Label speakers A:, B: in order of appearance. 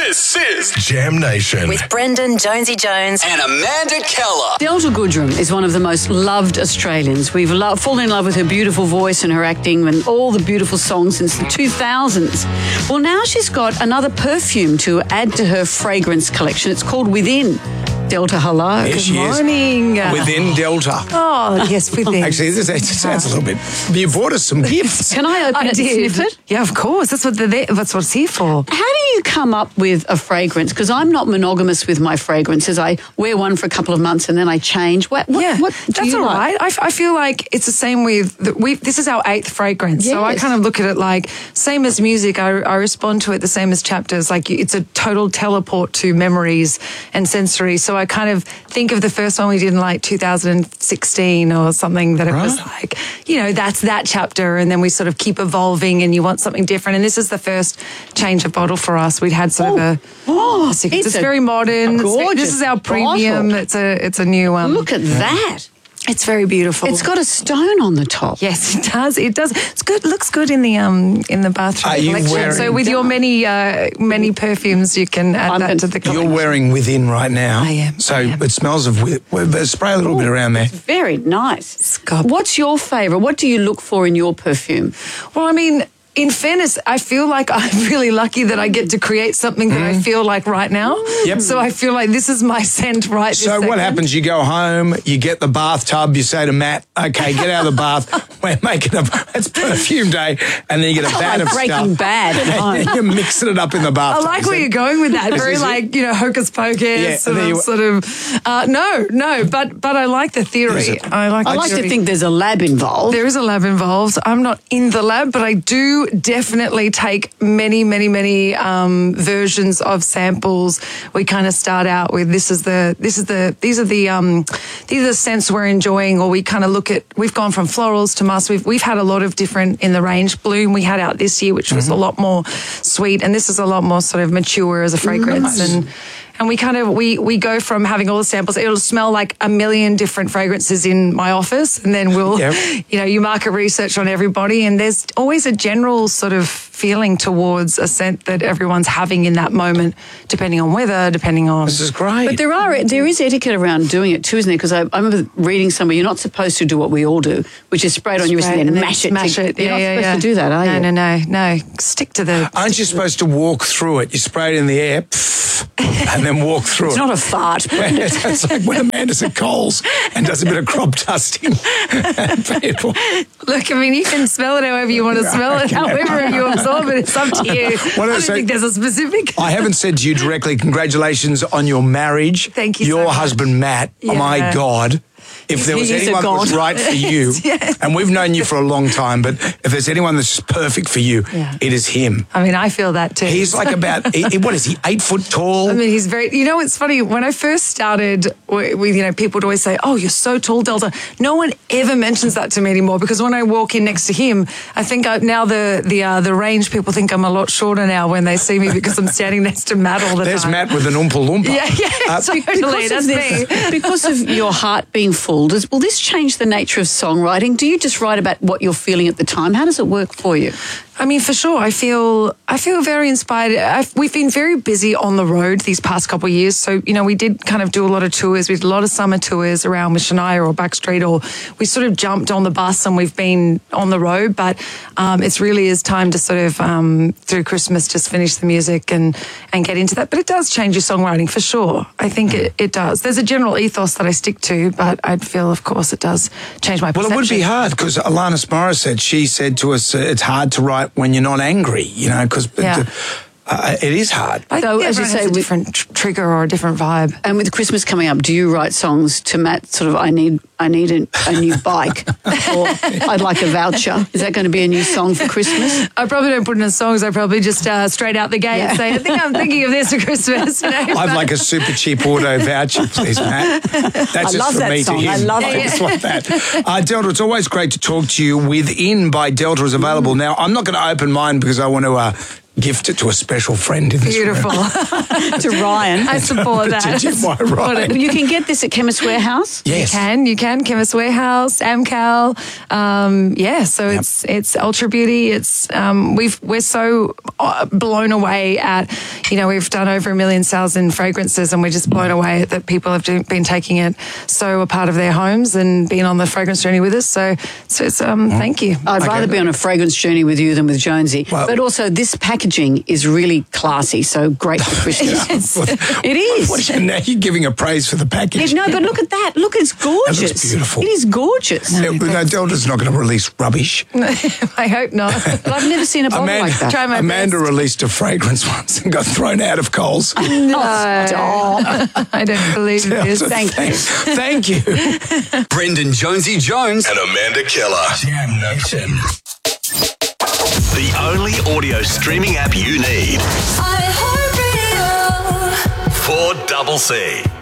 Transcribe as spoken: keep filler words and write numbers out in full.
A: This is Jam Nation
B: with Brendan Jonesy Jones
A: and Amanda Keller.
C: Delta Goodrem is one of the most loved Australians. We've lo- fallen in love with her beautiful voice and her acting and all the beautiful songs since the two thousands. Well, now she's got another perfume to add to her fragrance collection. It's called Within. Delta, hello.
D: There she is.
E: Morning.
D: Within Delta.
E: Oh, yes, within.
D: Actually, this it sounds a little bit. You bought us some gifts.
C: Can I open
E: I
C: it
E: did.
C: and sniff it?
E: Yeah, of course. That's what the, that's what it's here for.
C: How do you come up with a fragrance? Because I'm not monogamous with my fragrances. I wear one for a couple of months and then I change. What? what
E: Yeah,
C: what do
E: that's
C: you
E: all
C: like?
E: right. I, f- I feel like it's the same with the, we. This is our eighth fragrance, so I
C: Yes.
E: kind of look at it like same as music. I, I respond to it the same as chapters. Like it's a total teleport to memories and sensory. So I kind of think of the first one we did in like two thousand sixteen or something that it was like, you know, that's that chapter, and then we sort of keep evolving, and you want something different. And this is the first change of bottle for us. We'd had sort of a,
C: Oh,
E: a six-
C: it's
E: it's,
C: a
E: very modern. It's-
C: gorgeous
E: This is our premium.
C: bottle.
E: It's a it's a new one.
C: Look at that.
E: It's very beautiful.
C: It's got a stone on the top.
E: Yes, it does. It does. It's good. Looks good in the um in the bathroom
D: Are you
E: collection.
D: wearing-
E: So with your many uh, many perfumes, you can add
C: I'm
E: that
C: gonna-
E: to the collection.
D: You're wearing Within right now.
E: I am,
D: So
E: I am.
D: it smells of. wi- wi- Spray a little bit around there.
C: Very nice.
E: Scott.
C: What's your favourite? What do you look for in your perfume?
E: Well, I mean, in fairness, I feel like I'm really lucky that I get to create something that I feel like right now.
D: Yep.
E: So I feel like this is my scent right this
D: So what
E: second.
D: happens? You go home, you get the bathtub, you say to Matt, okay, get out of the bath, we're making a, it's perfume day, and then you get a bat
C: Like
D: of
C: Breaking
D: stuff.
C: Bad at home.
D: And you're mixing it up in the
E: I
D: bathtub.
E: like
D: Is
E: where
D: it-
E: you're going with that.
D: Is
E: Very
D: this it?
E: like, you know, hocus pocus,
D: Yeah,
E: sort,
D: there
E: of,
D: you-
E: sort of. Uh, no, no, but but I like the
D: Is
E: theory.
D: it?
E: I like.
C: I
E: the
C: like to
E: theory.
C: think there's a lab involved.
E: There is a lab involved. I'm not in the lab, but I do definitely take many, many, many um, versions of samples. We kind of start out with this is the this is the these are the um, these are the scents we're enjoying, or we kind of look at. We've gone from florals to musk. We've we've had a lot of different in the range. Bloom we had out this year, which was
D: Mm-hmm.
E: a lot more sweet, and this is a lot more sort of mature as a fragrance
D: Nice.
E: and. And we kind of, we, we go from having all the samples, it'll smell like a million different fragrances in my office. And then we'll,
D: Yep.
E: you know, you market research on everybody. And there's always a general sort of feeling towards a scent that everyone's having in that moment, depending on weather, depending on.
D: This is great.
C: But there are there is etiquette around doing it too, isn't there? Because I, I remember reading somewhere you're not supposed to do what we all do, which is spray it on your wrist and
E: Right,
C: then
E: and then
C: mash it.
E: Smash
C: to-
E: it.
C: You're
E: Yeah,
C: not
E: yeah,
C: supposed
E: yeah.
C: to do that, are
E: no,
C: you?
E: No, no, no. Stick to the.
D: Aren't you supposed to walk through it? You spray it in the air, pff, and then walk through
C: It's
D: it.
C: not a fart.
D: It's like when Amanda's at Coles and does a bit of crop dusting. People.
E: Look, I mean, you can smell it however you want to smell it, however you absorb it. It's up to you.
D: What
E: I
D: I
E: don't
D: say-
E: think there's a specific.
D: I haven't said to you directly, congratulations on your marriage.
E: Thank you so
D: Your
E: much.
D: husband, Matt. Oh, my
E: Yeah.
D: God. If there was
C: He is a
D: anyone that was
C: god.
D: right for you,
E: Yeah.
D: and we've known you for a long time, but if there's anyone that's perfect for you,
E: Yeah.
D: it is him.
E: I mean, I feel that too.
D: He's like about, he- what is he, eight foot tall?
E: I mean, he's very, you know, it's funny. When I first started with, with, you know, people would always say, oh, you're so tall, Delta. No one ever mentions that to me anymore because when I walk in next to him, I think I, now the the uh, the range people think I'm a lot shorter now when they see me because I'm standing next to Matt all the
D: There's
E: time.
D: Matt with an Oompa Loompa.
E: Yeah, yeah,
D: Uh,
E: totally.
C: Because
E: That's
C: of,
E: me.
C: this, because of your heart being full, does, will this change the nature of songwriting? Do you just write about what you're feeling at the time? How does it work for you?
E: I mean, for sure. I feel I feel very inspired. I've, we've been very busy on the road these past couple of years. So, you know, we did kind of do a lot of tours. We did a lot of summer tours around with Shania or Backstreet, or we sort of jumped on the bus and we've been on the road. But um, it's really is time to sort of, um, through Christmas, just finish the music and, and get into that. But it does change your songwriting for sure. I think it, it does. There's a general ethos that I stick to, but I'd feel, of course, it does change my
D: Well,
E: perception.
D: it would be hard because Alanis Morissette, she said to us, uh, it's hard to write when you're not angry, you know, because
E: Yeah.
D: uh, it is hard.
E: I
C: So,
E: think
C: as you
E: everyone
C: say,
E: has a
C: with-
E: different tr- trigger or a different vibe.
C: And with Christmas coming up, do you write songs to Matt, sort of, I need I need a, a new bike, or I'd like a voucher? Is that going to be a new song for Christmas?
E: I probably don't put it in songs. I probably just uh, straight out the gate
C: Yeah.
E: say, I think I'm thinking of this for Christmas. You know?
D: I'd like a super cheap auto voucher, please, Matt. That's
C: I
D: just
C: love
D: from
C: that
D: me
C: song.
D: to him.
C: I love
D: I
C: it.
D: just want that. Uh, Delta, it's always great to talk to you. Within by Delta is available. Now, I'm not going to open mine because I want to uh, gift it to a special friend in this
E: Beautiful.
D: room.
C: To Ryan.
E: I support
D: To
E: that.
D: Jim White, right.
C: You can get this at Chemist Warehouse.
D: Yes.
E: You can, you can. Chemist Warehouse, Amcal. Um, yeah, so
D: Yep.
E: it's it's Ultra Beauty. It's um, we've we're so uh, blown away at you know, we've done over a million sales in fragrances, and we're just blown away that people have do- been taking it so a part of their homes and being on the fragrance journey with us. So, so it's um, thank you.
C: I'd rather be on a fragrance journey with you than with Jonesy.
D: Well-
C: but also, this packaging is really classy, so great for Christmas.
E: Yes.
C: It is.
D: What, now you're giving a praise for the package.
C: No, but look at that. Look, it's gorgeous.
D: That looks beautiful.
C: It is gorgeous.
D: No, no, Delta's not going to release rubbish.
E: I hope not.
C: But I've never seen a bottle
D: Amanda,
C: like that.
E: Try my
D: Amanda
E: best.
D: released a fragrance once and got thrown out of Coles.
E: No, I don't believe this.
C: Thank you.
D: Thank you.
A: Brendan Jonesy Jones and Amanda Keller. Jam Nation. The only audio streaming app you need.
F: iHeartRadio.
A: four C C.